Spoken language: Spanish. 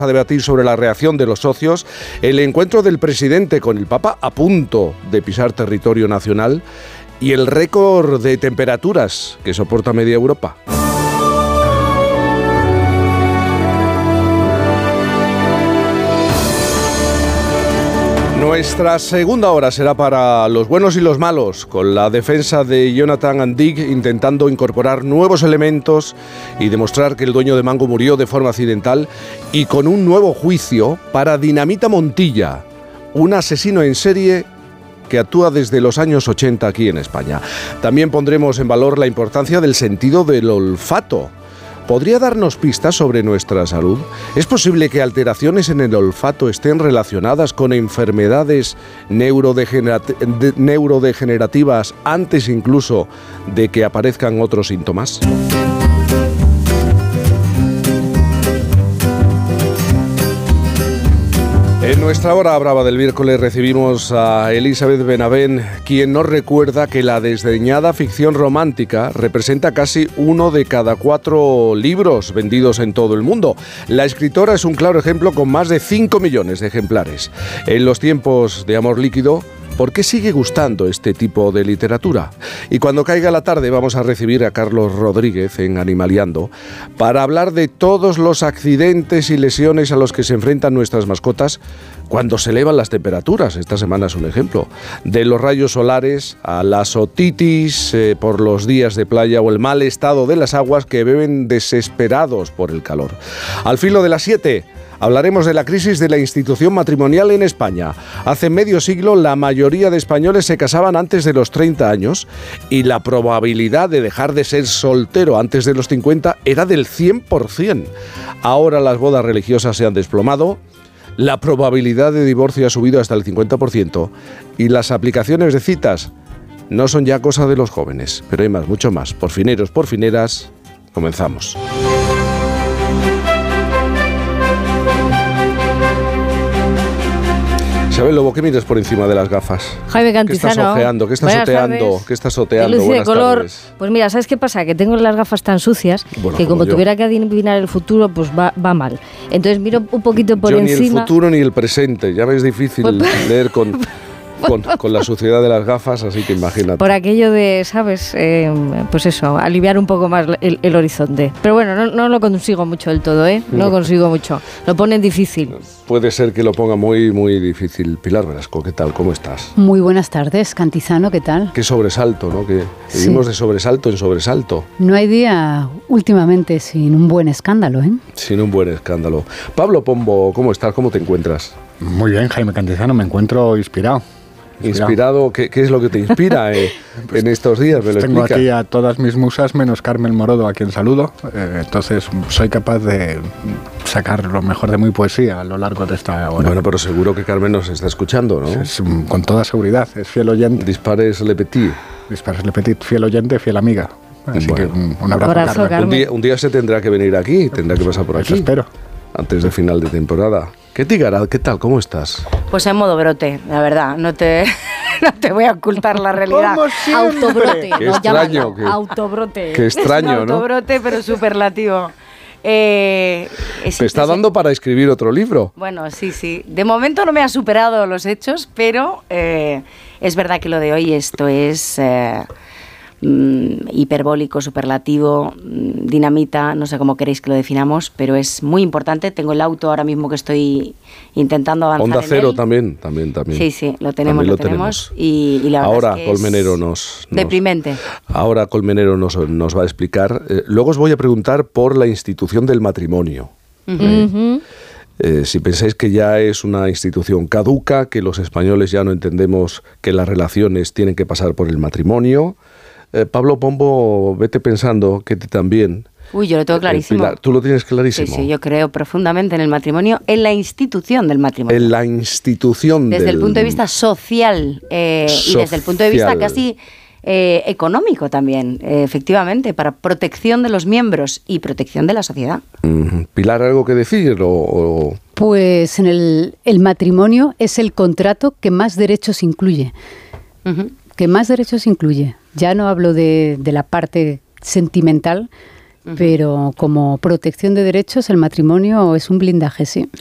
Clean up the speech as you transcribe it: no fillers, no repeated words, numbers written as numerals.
A debatir sobre la reacción de los socios, el encuentro del presidente con el Papa a punto de pisar territorio nacional y el récord de temperaturas que soporta media Europa. Nuestra segunda hora será para los buenos y los malos, con la defensa de Jonathan Andig intentando incorporar nuevos elementos y demostrar que el dueño de Mango murió de forma accidental, y con un nuevo juicio para Dinamita Montilla, un asesino en serie que actúa desde los años 80 aquí en España. También pondremos en valor la importancia del sentido del olfato. ¿Podría darnos pistas sobre nuestra salud? ¿Es posible que alteraciones en el olfato estén relacionadas con enfermedades neurodegenerativas antes incluso de que aparezcan otros síntomas? En nuestra hora brava del miércoles recibimos a Elizabeth Benavent, quien nos recuerda que la desdeñada ficción romántica representa casi 1 de cada 4 libros vendidos en todo el mundo. La escritora es un claro ejemplo con más de 5 millones de ejemplares. En los tiempos de amor líquido, ¿por qué sigue gustando este tipo de literatura? Y cuando caiga la tarde vamos a recibir a Carlos Rodríguez en Animaliando para hablar de todos los accidentes y lesiones a los que se enfrentan nuestras mascotas cuando se elevan las temperaturas. Esta semana es un ejemplo. De los rayos solares a las otitis por los días de playa o el mal estado de las aguas que beben desesperados por el calor. Al filo de las 7... hablaremos de la crisis de la institución matrimonial en España. Hace medio siglo la mayoría de españoles se casaban antes de los 30 años y la probabilidad de dejar de ser soltero antes de los 50 era del 100%. Ahora las bodas religiosas se han desplomado, la probabilidad de divorcio ha subido hasta el 50% y las aplicaciones de citas no son ya cosa de los jóvenes. Pero hay más, mucho más. Por fineros, por fineras, comenzamos. Isabel Lobo, ¿qué miras por encima de las gafas? Jaime Cantizano. ¿Qué estás ojeando? ¿Qué estás oteando? ¿Qué estás oteando? Luz de Buenas color. tardes. Pues mira, ¿sabes qué pasa? Que tengo las gafas tan sucias que como tuviera que adivinar el futuro, pues va mal. Entonces miro un poquito por encima. Ni el futuro ni el presente. Ya ves, difícil leer con la suciedad de las gafas, así que imagínate. Por aquello de, ¿sabes? Pues eso, aliviar un poco más el horizonte. Pero bueno, no lo consigo mucho del todo, ¿eh? No lo consigo mucho. Lo ponen difícil. Puede ser que lo ponga muy, muy difícil. Pilar Velasco, ¿qué tal? ¿Cómo estás? Muy buenas tardes, Cantizano, ¿qué tal? Qué sobresalto, ¿no? Que vivimos de sobresalto en sobresalto. No hay día últimamente sin un buen escándalo, ¿eh? Sin un buen escándalo. Pablo Pombo, ¿cómo estás? ¿Cómo te encuentras? Muy bien, Jaime Cantizano, me encuentro inspirado. ¿Inspirado? ¿Qué es lo que te inspira en estos días? ¿Me lo tengo explica? Aquí a todas mis musas, menos Carmen Morodo, a quien saludo. Entonces soy capaz de sacar lo mejor de mi poesía a lo largo de esta hora. Bueno, pero seguro que Carmen nos está escuchando, ¿no? Con toda seguridad, es fiel oyente. Dispares le petit. Dispares le petit, fiel oyente, fiel amiga. Así bueno, que un abrazo, Carmen. Un día se tendrá que venir aquí, tendrá que pasar por aquí. Eso espero. Antes de final de temporada. ¿Qué Tigarat? ¿Qué tal? ¿Cómo estás? Pues en modo brote, la verdad. No te voy a ocultar la realidad. Autobrote. Qué extraño. Autobrote. Qué extraño, ¿no? Autobrote, pero superlativo. ¿Te está dando para escribir otro libro? Bueno, sí. De momento no me ha superado los hechos, pero es verdad que lo de hoy esto es hiperbólico, superlativo, dinamita, no sé cómo queréis que lo definamos, pero es muy importante. Tengo el auto ahora mismo que estoy intentando avanzar. Onda en Cero él. También. Sí, lo tenemos. Y la verdad ahora es que Colmenero es deprimente. Ahora Colmenero nos va a explicar. Luego os voy a preguntar por la institución del matrimonio. Si pensáis que ya es una institución caduca, que los españoles ya no entendemos que las relaciones tienen que pasar por el matrimonio. Pablo Pombo, vete pensando que también. Uy, yo lo tengo clarísimo. Pilar, ¿tú lo tienes clarísimo? Sí, yo creo profundamente en el matrimonio, en la institución del matrimonio. En la institución desde el punto de vista social y desde el punto de vista casi económico también, efectivamente, para protección de los miembros y protección de la sociedad. Pilar, ¿algo que decir? Pues en el matrimonio es el contrato que más derechos incluye. Que más derechos incluye. Ya no hablo de la parte sentimental, pero como protección de derechos el matrimonio es un blindaje, sí.